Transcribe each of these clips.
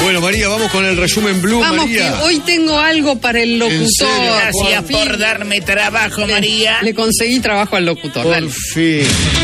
Bueno, María, vamos con el resumen Blue, Vamos, María. que hoy tengo algo para el locutor. Gracias por darme trabajo, María. Le conseguí trabajo al locutor. Por Dale. fin.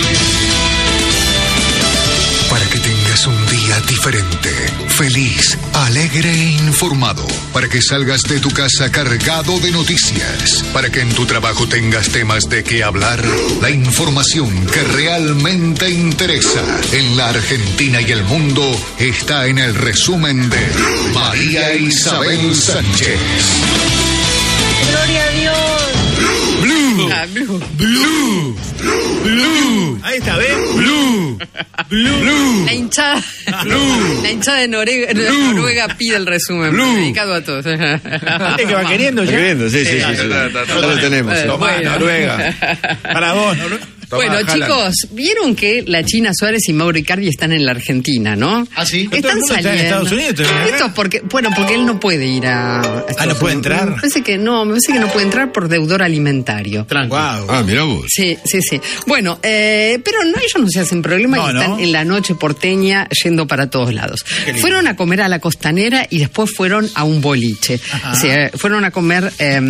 Para que tengas un día diferente, feliz, alegre e informado. Para que salgas de tu casa cargado de noticias. Para que en tu trabajo tengas temas de qué hablar. La información que realmente interesa en la Argentina y el mundo está en el resumen de María Isabel Sánchez. Gloria a Dios. Blue. Ah, Blue. Blue. Blue. Ahí está, ¿ves? Blue. Blue. La hinchada. Blue. La hinchada de Noruega pide el resumen. Blue. Dedicado a todos. ¿Viste que va queriendo ya? Queriendo, sí. Ya lo tenemos. Bueno. Tomá, Noruega. Para vos, Noruega. Bueno, chicos, vieron que la China Suárez y Mauro Icardi están en la Argentina, ¿no? ¿Ah, sí? Todo Están el mundo está saliendo. en Estados Unidos todavía, ¿eh? Esto porque él no puede ir a Estados ¿no puede Unidos. entrar? Me parece que no puede entrar por deudor alimentario. Wow. Ah, mirá vos. Sí. Bueno, pero no, ellos no se hacen problema y están en la noche porteña yendo para todos lados. Fueron a comer a la Costanera y después fueron a un boliche. O sea, fueron a comer,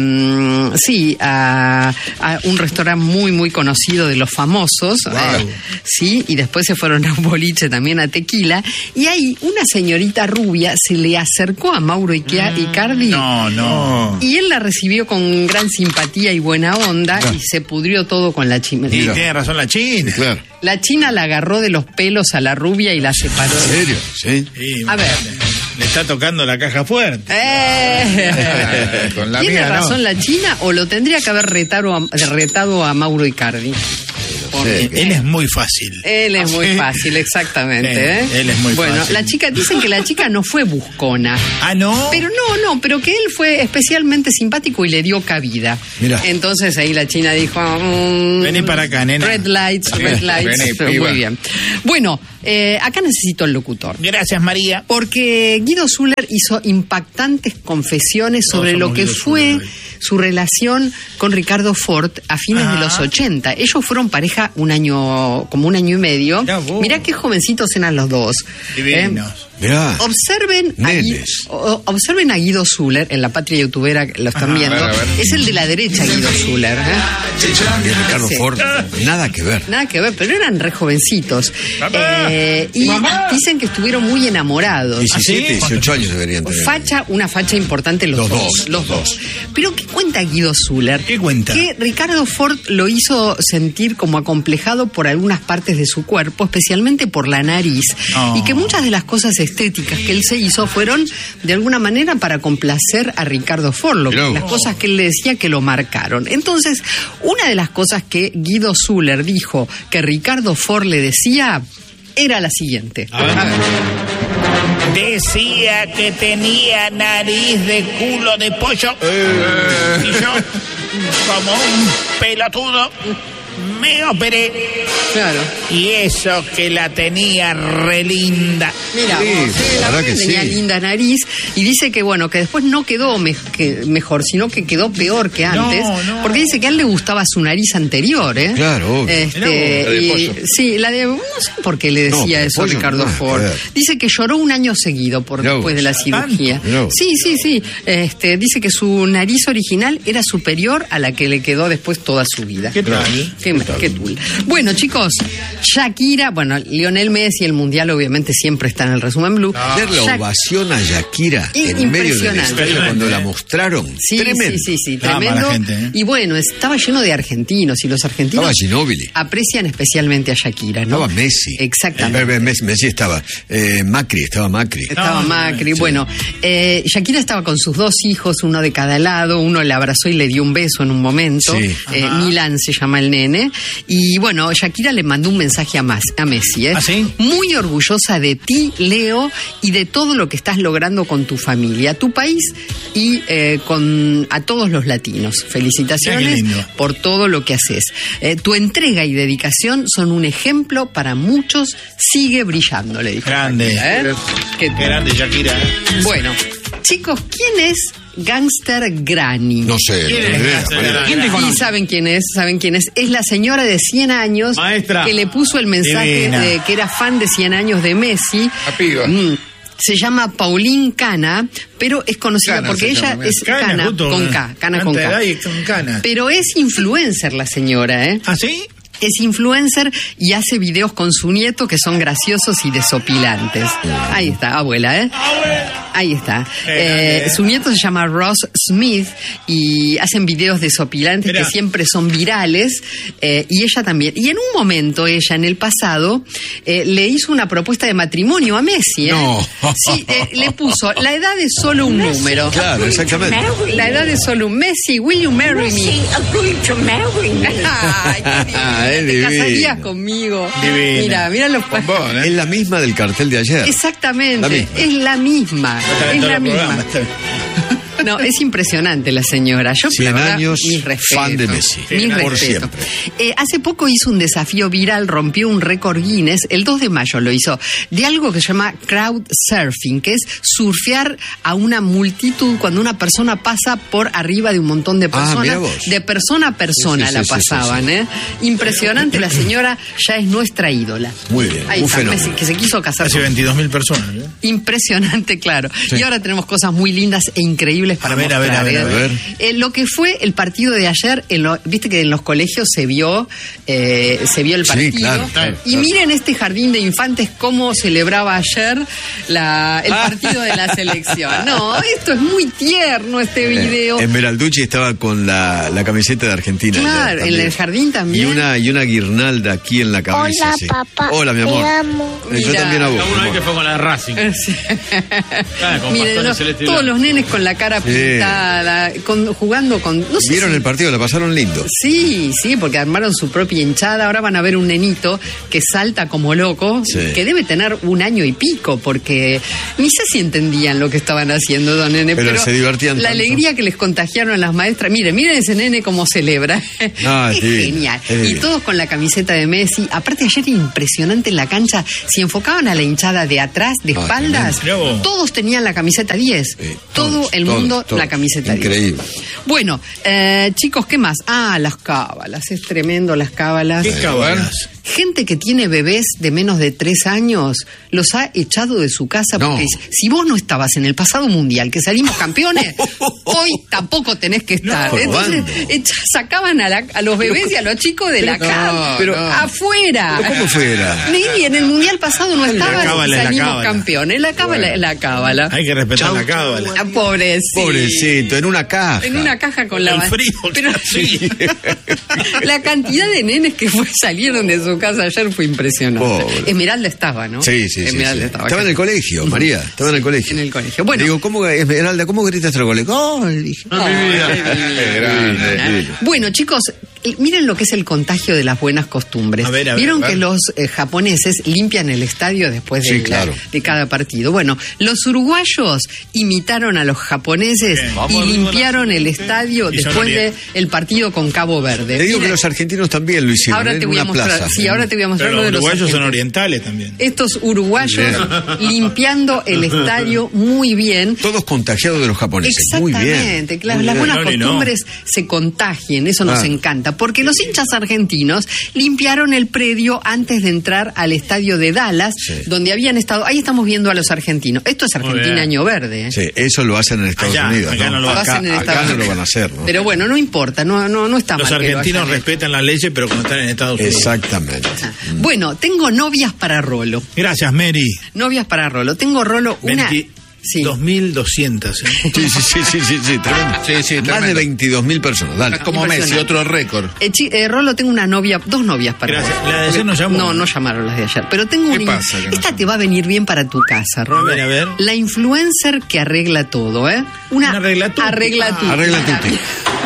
a un restaurante muy, muy conocido de los famosos. Sí, y después se fueron a un boliche también a Tequila. Y ahí una señorita rubia se le acercó a Mauro Icardi. No. Y él la recibió con gran simpatía y buena onda y se pudrió todo con la china. Y tiene razón la China. Claro. La china la agarró de los pelos a la rubia y la separó. ¿En serio? Sí. Sí, A ver. Le está tocando la caja fuerte. Con la ¿Tiene mía, no. razón la china o lo tendría que haber retado a Mauro Icardi? Él es muy fácil. Él es muy fácil, exactamente. Él es muy bueno, fácil. Dicen que la chica no fue buscona. Ah, ¿no? Pero pero que él fue especialmente simpático y le dio cabida. Mirá. Entonces ahí la china dijo... Vení para acá, nena. Red lights. Vení, piba. Muy bien. Bueno, acá necesito el locutor. Gracias, María. Porque Guido Zuller hizo impactantes confesiones sobre Todos lo somos que Guido fue Zuller hoy. su relación con Ricardo Ford a fines de los 80. Ellos fueron pareja como un año y medio. Mirá vos. Mirá qué jovencitos eran los dos. Divinos. Mirá. Observen a Guido Zuller en La Patria Youtubera, lo están viendo. a ver. Es el de la derecha, Guido Zuller. Y Ricardo Sí. Ford, nada que ver. Nada que ver, pero eran re jovencitos. Y dicen que estuvieron muy enamorados. 17, 18 años deberían tener. Una facha importante los dos. Pero ¿qué cuenta Guido Zuller? ¿Qué cuenta? Que Ricardo Ford lo hizo sentir como acomplejado por algunas partes de su cuerpo, especialmente por la nariz, y que muchas de las cosas estéticas que él se hizo fueron de alguna manera para complacer a Ricardo Ford, las cosas que él le decía que lo marcaron. Entonces, una de las cosas que Guido Zuller dijo que Ricardo Ford le decía era la siguiente. A ver. Decía que tenía nariz de culo de pollo. Y yo, como un pelotudo, me operé. Claro. Y eso que la tenía re linda. Mira, Sí, la verdad que tenía sí. linda nariz y dice que que después no quedó mejor, sino que quedó peor que antes, porque dice que a él le gustaba su nariz anterior, ¿eh? Claro, obvio. Este, La de y- pollo. sí, no sé por qué le decía No, eso a pollo Ricardo no, Ford. a ver. Dice que lloró un año seguido Mirá después vos. de la cirugía. Mirá vos. Sí. Dice que su nariz original era superior a la que le quedó después toda su vida. ¿Qué tal? Qué tul. Bueno, chicos, Shakira, Lionel Messi, el Mundial obviamente siempre está en el resumen Blue. Ver la ovación a Shakira en medio del Impresionante. estadio cuando la mostraron. Sí, Tremendo. sí, Ama tremendo. la gente, ¿eh? Y bueno, estaba lleno de argentinos y los argentinos Estaba Ginóbili. aprecian especialmente a Shakira, ¿no? Estaba Messi. Exactamente. Messi estaba. Estaba Macri. Estaba Macri. sí. Bueno, Shakira estaba con sus dos hijos, uno de cada lado, uno le abrazó y le dio un beso en un momento. Sí. Milan se llama el nene. Y bueno, Shakira le mandó un mensaje a Messi. ¿Ah, sí? Muy orgullosa de ti, Leo, y de todo lo que estás logrando con tu familia, tu país y a todos los latinos. Felicitaciones Qué lindo. por todo lo que haces. Tu entrega y dedicación son un ejemplo para muchos. Sigue brillando, le dijo. Grande. Shakira, ¿eh? Qué grande Shakira. Bueno, chicos, ¿quién es Gangster Granny? No sé. ¿Quién no es tengo idea, Gangster María. Granny? ¿Quién te Y conoce? saben quién es. Es la señora de 100 años Maestra. que le puso el mensaje Divina. de que era fan de 100 años de Messi. La piba. Se llama Pauline Cana, pero es conocida Cana porque se ella llama, es Cana con K, Cana con K. Cana. Pero es influencer la señora, ¿eh? ¿Ah, sí? Es influencer y hace videos con su nieto que son graciosos y desopilantes. Ahí está, abuela, ¿eh? Ahí está. Su nieto se llama Ross Smith y hacen videos desopilantes que siempre son virales, y ella también. Y en un momento ella, en el pasado, le hizo una propuesta de matrimonio a Messi, ¿eh? No. Sí, le puso, la edad es solo un número. Claro, exactamente. La edad es solo un... Messi, will you marry me? Ay, qué divino. Te casarías conmigo. Divina. Mira los Bombón, ¿eh? Es la misma del cartel de ayer. Exactamente, es la misma. Es la misma. No, es impresionante la señora. Yo, 100 la verdad, años, mis respetos, fan de Messi. Mis Por respetos. siempre. Hace poco hizo un desafío viral, rompió un récord Guinness, el 2 de mayo lo hizo, de algo que se llama crowd surfing, que es surfear a una multitud cuando una persona pasa por arriba de un montón de personas. Mira vos. De persona a persona Sí, la pasaban, ¿eh? Impresionante, la señora ya es nuestra ídola. Muy bien, Ahí un está, fenómeno. Messi, que se quiso casar Casi con... 22.000 personas. ¿eh? Impresionante, claro. Sí. Y ahora tenemos cosas muy lindas e increíbles para mostrar. A ver. Lo que fue el partido de ayer, viste que en los colegios se vio el partido. Sí, claro. Y miren este jardín de infantes cómo celebraba ayer el partido de la selección. No, esto es muy tierno, este video. Esmeralducci estaba con la camiseta de Argentina. Claro, en el jardín también. Y una guirnalda aquí en la cabeza. Hola, sí. papá. Hola, mi amor. Te amo. Yo Mira. también a vos. Uno ahí que fue con la de Racing. Sí. Con Miren, bastones celeste y todos blanco. los nenes con la cara pintada, jugando con... No sé ¿Vieron si- el partido? La pasaron lindo. Sí, porque armaron su propia hinchada. Ahora van a ver un nenito que salta como loco, Sí. que debe tener 1 año y pico, porque ni sé si entendían lo que estaban haciendo, don nene. Pero se divertían la tanto. alegría que les contagiaron las maestras. Miren ese nene cómo celebra. Ah, es es divino, genial. es Y divino. todos con la camiseta de Messi. Aparte, ayer era impresionante en la cancha. Si enfocaban a la hinchada de atrás, de espaldas, tremendo. Mirá vos. todos tenían la camiseta 10. Sí, Todo todos, el todos, mundo todos. la camiseta 10. Increíble. Bueno, chicos, ¿qué más? Las cábalas, es tremendo las cábalas. ¿Qué cábalas? Gente que tiene bebés de menos de 3 años los ha echado de su casa No. porque dice, si vos no estabas en el pasado mundial que salimos campeones, hoy tampoco tenés que estar. No, Entonces ¿cuándo? sacaban a los bebés y a los chicos de la cama, pero- afuera. ¿Pero cómo fuera? Y en el mundial pasado no estabas cábala y es la salimos cábala. campeones. La cábala es la cábala. Hay que respetar la cábala. Pobrecito. Pobrecito, en una caja. En una caja con la El frío, Pero sí. la cantidad de nenes que salieron de su casa ayer fue impresionante. Pobre. Esmeralda estaba, ¿no? Sí. Esmeralda estaba. Estaba en el colegio, María. Estaba en el colegio. En el colegio. Bueno. Digo, Esmeralda, ¿cómo gritaste al colegio? Oh, dije. Qué grande. Bueno, chicos, miren lo que es el contagio de las buenas costumbres. A ver, Vieron a ver. que los japoneses limpian el estadio después Sí, claro. de cada partido. Bueno, los uruguayos imitaron a los japoneses Bien. y limpiaron el estadio Y son después orientales. del partido con Cabo Verde. Te digo que Miren, los argentinos también lo hicieron ahora en te voy a una mostrar. plaza. Sí, ahora te voy a mostrar Pero lo los de los uruguayos son argentinos. orientales también. Estos uruguayos limpiando el estadio muy bien. Todos contagiados de los japoneses. Muy bien. Exactamente, claro, Muy las bien. buenas No, ni no. costumbres se contagien, eso nos Ah. encanta, porque los hinchas argentinos limpiaron el predio antes de entrar al estadio de Dallas, Sí. donde habían estado, ahí estamos viendo a los argentinos, esto es Argentina bien. Año Verde, ¿eh? Sí, eso lo hacen en Estados Allá, Unidos. acá no lo Lo acá, hacen en acá Estados no lo Unidos. van a hacer, ¿no? Pero bueno, no importa, no está Los mal que lo argentinos hayan hecho. respetan las leyes, pero cuando están en Estados Unidos. Exactamente. Bueno, tengo novias para Rolo, Gracias, Mary. novias para Rolo, tengo Rolo una... Sí. 2.200. Sí, tremendo. Sí, sí, Más de tremendo. 22.000 personas. Dale. Es como Messi, Impresionante. otro récord. Rolo, tengo una novia, 2 novias para Gracias. Rolo. ¿La de ayer no llamó? No llamaron las de ayer. Pero tengo ¿Qué una. pasa que no Esta llamó? te va a venir bien para tu casa, Rolo. A ver. La influencer que arregla todo, ¿eh? Una arreglatuti. Arreglatuti. Arregla tuti.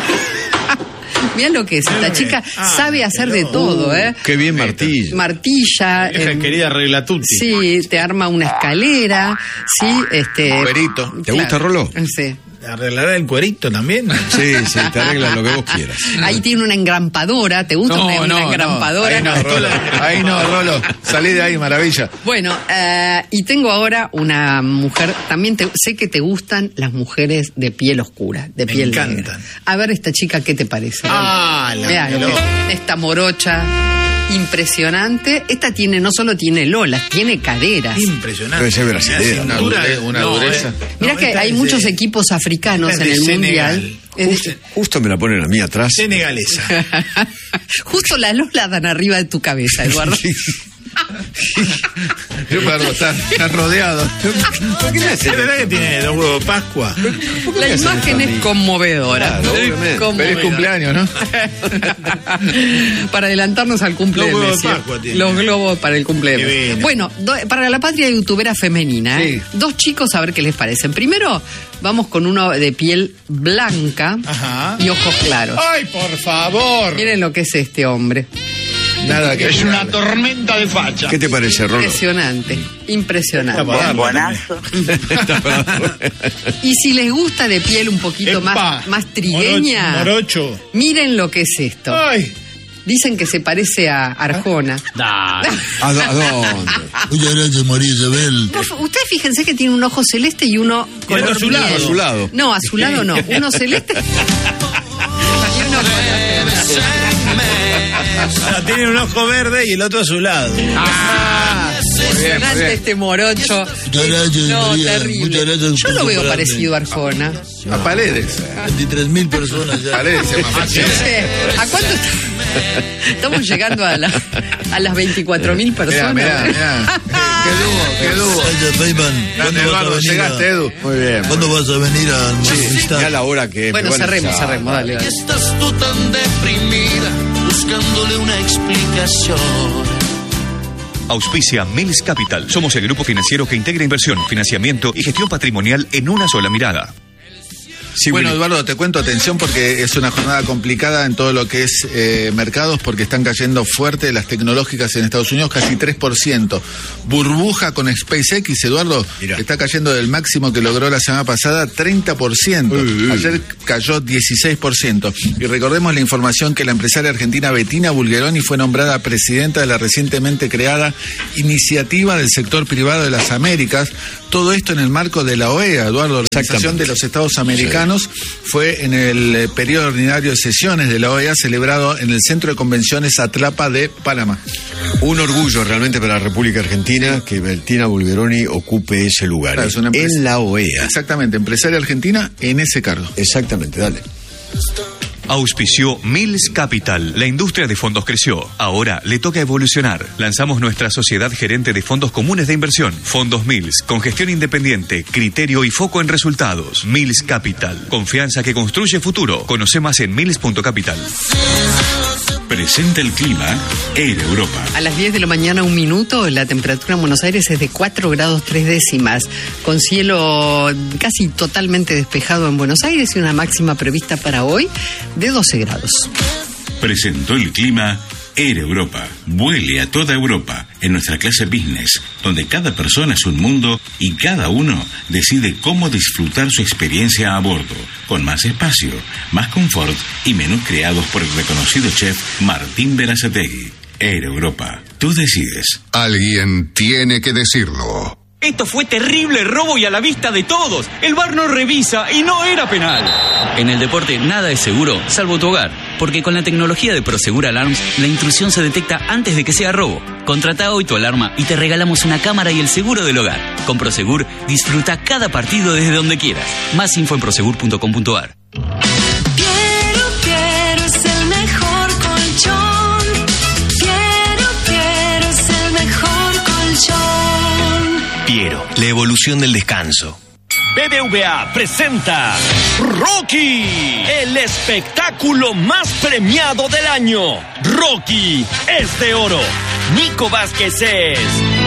Mirá lo que es. Esta chica sabe hacer de todo, ¿eh? Qué bien martillo. Martilla. Vieja querida regla tutti. Sí, te arma una escalera. Sí, Cuerito. ¿Te gusta, Rolo? Sí. ¿Arreglará el cuerito también? Sí, te arregla lo que vos quieras. Ahí tiene una engrampadora. ¿Te gusta una engrampadora? Ahí no, Rolo. Ahí no, Rolo. Salí de ahí, maravilla. Bueno, y tengo ahora una mujer, también sé que te gustan las mujeres de piel oscura, de Me piel encantan. negra. A ver esta chica, ¿qué te parece? Ah, la Mirá, melón. esta morocha. impresionante. Esta no solo tiene lolas, tiene caderas. Impresionante. Debe ser brasilera. Una dureza. Mirá que hay muchos equipos africanos en el Mundial. Justo me la ponen a mí atrás. Senegalesa. Justo las lolas dan arriba de tu cabeza, Eduardo. Eduardo, está rodeado. ¿Por qué me ¿Es hacen verdad que tiene 2 huevos de Pascua? La imagen es conmovedora. Claro, obviamente. Feliz cumpleaños, ¿no? Para adelantarnos al cumple de Los huevos Messi. de Pascua tiene. Los globos para el cumple de Qué Messi. bien. Bueno, para la patria youtubera femenina, Sí. 2 chicos, a ver qué les parecen. Primero, vamos con uno de piel blanca Ajá. y ojos claros. ¡Ay, por favor! Miren lo que es este hombre. Nada que Es una tormenta de facha. ¿Qué te parece, Rolo? Impresionante, impresionante. Buenazo. Y si les gusta de piel un poquito Epa. más trigueña, Morocho. miren lo que es esto. Ay. Dicen que se parece a Arjona. ¿A dónde? Muchas gracias, María Isabel. Ustedes fíjense que tiene un ojo celeste y uno color azulado. miel. Azulado. No, azulado no. Uno celeste y uno color No, tiene un ojo verde y el otro a su lado. impresionante este morocho. Muchas gracias, No, María. terrible. Muchas gracias Yo por lo veo comprarme. parecido a Arjona. A Paredes. 23.000 personas ya. Paredes se llama. No sé, ¿a cuánto estamos llegando a las 24.000 personas? Mirá. Qué dúo. Gracias, Feynman. Grande, Eduardo, llegaste, Edu. Muy bien. ¿Cuándo vas a venir al Ya Movistar? la hora que... Bueno, cerremos, dale. Estás tú tan deprimida, buscándole una explicación. Auspicia Mills Capital. Somos el grupo financiero que integra inversión, financiamiento y gestión patrimonial en una sola mirada. Sí, Bueno, Willy. Eduardo, te cuento, atención, porque es una jornada complicada en todo lo que es mercados, porque están cayendo fuerte las tecnológicas en Estados Unidos, casi 3%. Burbuja con SpaceX, Eduardo, Mirá. está cayendo del máximo que logró la semana pasada, 30%. Ayer cayó 16%. Y recordemos la información que la empresaria argentina Bettina Bulgeroni fue nombrada presidenta de la recientemente creada Iniciativa del Sector Privado de las Américas. Todo esto en el marco de la OEA, Eduardo, Organización de los Estados Americanos. Fue en el periodo ordinario de sesiones de la OEA celebrado en el Centro de Convenciones Atlapa de Panamá. Un orgullo realmente para la República Argentina que Bettina Bulgeroni ocupe ese lugar. Claro, es una empresa- En la OEA. Exactamente, empresaria argentina en ese cargo. Exactamente, dale. Auspició Mills Capital. La industria de fondos creció. Ahora le toca evolucionar. Lanzamos nuestra sociedad gerente de fondos comunes de inversión. Fondos Mills, con gestión independiente, criterio y foco en resultados. Mills Capital. Confianza que construye futuro. Conoce más en mills.capital. Presenta el clima Air Europa. A las 10 de la mañana, 1 minuto, la temperatura en Buenos Aires es de 4 grados 3 décimas, con cielo casi totalmente despejado en Buenos Aires y una máxima prevista para hoy de 12 grados. Presentó el clima Air Europa. Vuele a toda Europa en nuestra clase business, donde cada persona es un mundo y cada uno decide cómo disfrutar su experiencia a bordo, con más espacio, más confort y menús creados por el reconocido chef Martín Berazategui. Air Europa. Tú decides. Alguien tiene que decirlo. Esto fue terrible robo y a la vista de todos. El VAR no revisa y no era penal. En el deporte nada es seguro, salvo tu hogar. Porque con la tecnología de Prosegur Alarms, la intrusión se detecta antes de que sea robo. Contrata hoy tu alarma y te regalamos una cámara y el seguro del hogar. Con Prosegur, disfruta cada partido desde donde quieras. Más info en prosegur.com.ar. Quiero, es el mejor colchón. Quiero, es el mejor colchón. Piero, la evolución del descanso. BBVA presenta Rocky, el espectáculo más premiado del año. Rocky es de oro. Nico Vázquez es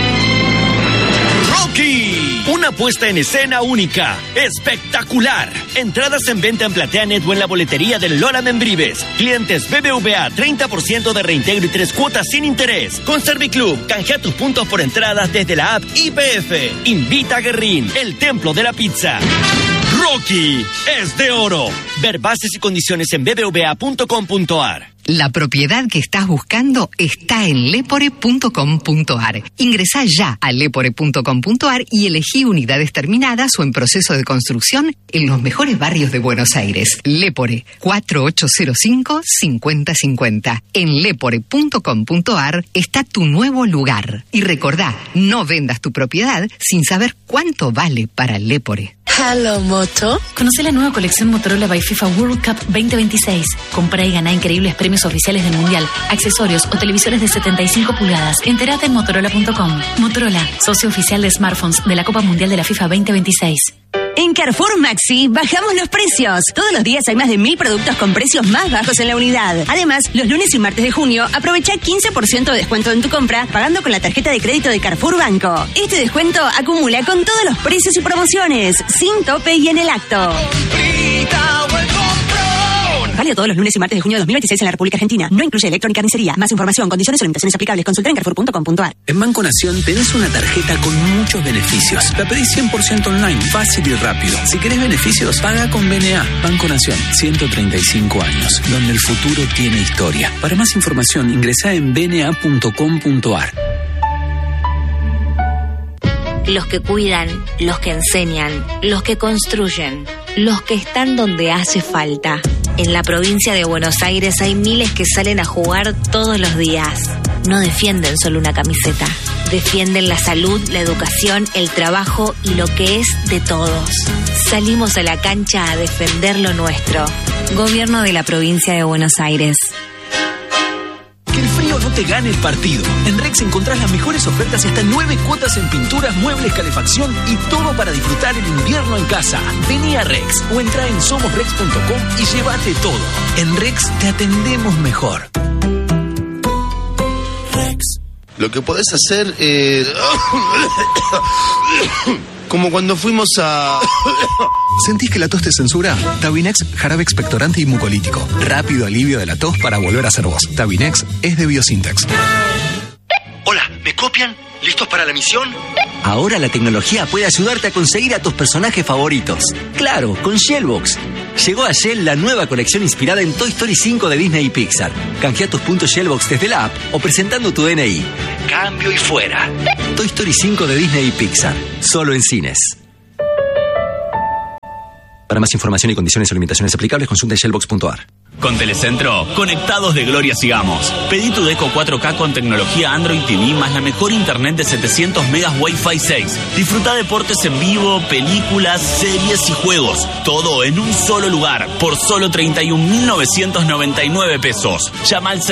Rocky, una puesta en escena única, espectacular. Entradas en venta en PlateaNet o en la boletería del Lola Membrives. Clientes BBVA, 30% de reintegro y 3 cuotas sin interés. Con Serviclub, canjea tus puntos por entradas desde la app IPF. Invita a Guerrín, el templo de la pizza. Rocky es de oro. Ver bases y condiciones en bbva.com.ar. La propiedad que estás buscando está en lepore.com.ar. Ingresá ya a lepore.com.ar y elegí unidades terminadas o en proceso de construcción en los mejores barrios de Buenos Aires. Lepore, 4805-5050. En lepore.com.ar está tu nuevo lugar. Y recordá, no vendas tu propiedad sin saber cuánto vale para Lepore. Hello, Moto. Conoce la nueva colección Motorola by FIFA World Cup 2026. Compra y gana increíbles premios oficiales del Mundial, accesorios o televisores de 75 pulgadas. Entérate en Motorola.com. Motorola, socio oficial de smartphones de la Copa Mundial de la FIFA 2026. En Carrefour Maxi bajamos los precios. Todos los días hay más de 1000 productos con precios más bajos en la unidad. Además, los lunes y martes de junio aprovecha 15% de descuento en tu compra pagando con la tarjeta de crédito de Carrefour Banco. Este descuento acumula con todos los precios y promociones, sin tope y en el acto. Válido todos los lunes y martes de junio de 2026 en la República Argentina. No incluye electrónica ni carnicería. Más información, condiciones o limitaciones aplicables. Consulta en carrefour.com.ar. En Banco Nación tenés una tarjeta con muchos beneficios. La pedís 100% online, fácil y rápido. Si querés beneficios, paga con BNA. Banco Nación, 135 años, donde el futuro tiene historia. Para más información, ingresá en bna.com.ar. Los que cuidan, los que enseñan, los que construyen, los que están donde hace falta. En la provincia de Buenos Aires hay miles que salen a jugar todos los días. No defienden solo una camiseta. Defienden la salud, la educación, el trabajo y lo que es de todos. Salimos a la cancha a defender lo nuestro. Gobierno de la provincia de Buenos Aires. Que el frío no te gane el partido. En Rex encontrás las mejores ofertas y hasta 9 cuotas en pinturas, muebles, calefacción y todo para disfrutar el invierno en casa. Vení a Rex o entra en somosrex.com y llévate todo. En Rex te atendemos mejor. Rex. Lo que podés hacer como cuando fuimos a... ¿Sentís que la tos te censura? Tabinex, jarabe expectorante y mucolítico. Rápido alivio de la tos para volver a ser vos. Tabinex es de Biosintex. Hola, ¿me copian? ¿Listos para la misión? Ahora la tecnología puede ayudarte a conseguir a tus personajes favoritos. Claro, con Shellbox. Llegó a Shell la nueva colección inspirada en Toy Story 5 de Disney y Pixar. Canjea tus puntos Shellbox desde la app o presentando tu DNI. Cambio y fuera. Toy Story 5 de Disney y Pixar. Solo en cines. Para más información y condiciones o limitaciones aplicables, consulta shellbox.ar. Con Telecentro, conectados de gloria sigamos. Pedí tu Deco 4K con tecnología Android TV más la mejor internet de 700 megas Wi-Fi 6. Disfruta deportes en vivo, películas, series y juegos. Todo en un solo lugar, por solo 31.999 pesos. Llama al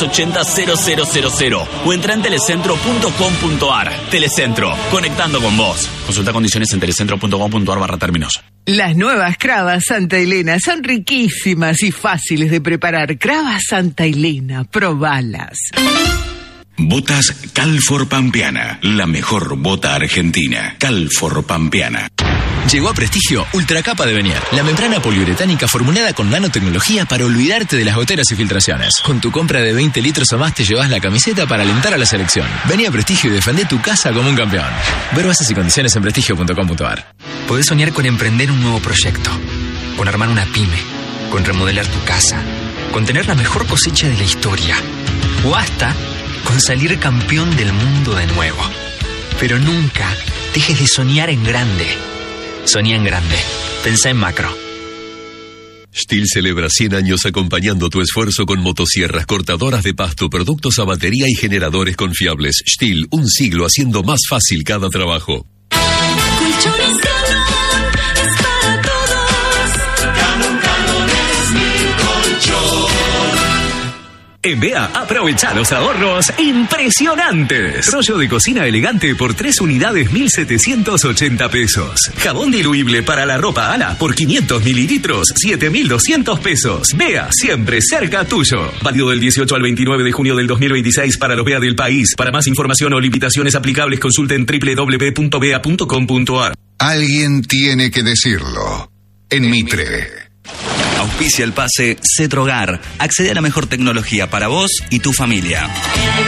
6380-0000 o entra en telecentro.com.ar. Telecentro, conectando con vos. Consulta condiciones en telecentro.com.ar/términos. Las nuevas Cravas Santa Elena son riquísimas y fáciles de preparar. Cravas Santa Elena, probalas. Botas Calfor Pampeana, la mejor bota argentina. Calfor Pampeana. Llegó a Prestigio Ultracapa de Venier, la membrana poliuretánica formulada con nanotecnología para olvidarte de las goteras y filtraciones. Con tu compra de 20 litros o más te llevas la camiseta para alentar a la selección. Vení a Prestigio y defendé tu casa como un campeón. Ver bases y condiciones en prestigio.com.ar. Podés soñar con emprender un nuevo proyecto, con armar una pyme, con remodelar tu casa, con tener la mejor cosecha de la historia, o hasta con salir campeón del mundo de nuevo. Pero nunca dejes de soñar en grande. Soñá en grande. Pensá en macro. Stihl celebra 100 años acompañando tu esfuerzo con motosierras, cortadoras de pasto, productos a batería y generadores confiables. Stihl, un siglo haciendo más fácil cada trabajo. Colchones Galón es para todos. Galón es mi colchón. En Bea, aprovecha los ahorros impresionantes. Rollo de cocina elegante por 3 unidades, 1.780 pesos. Jabón diluible para la ropa Ala por 500 mililitros, 7.200 pesos. Bea, siempre cerca tuyo. Válido del 18 al 29 de junio del 2026 para los Bea del país. Para más información o limitaciones aplicables, consulten www.bea.com.ar. Alguien tiene que decirlo. En Mitre. Auspicia el pase Cetrogar. Accede a la mejor tecnología para vos y tu familia.